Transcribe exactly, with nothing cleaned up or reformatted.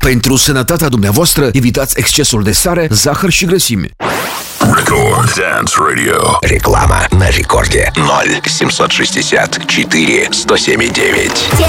Pentru sănătatea dumneavoastră, evitați excesul de sare, zahăr și grăsimi. Record Dance Radio. Реклама на рекорде. Ноль семьсот шестьдесят четыре сто семь девять.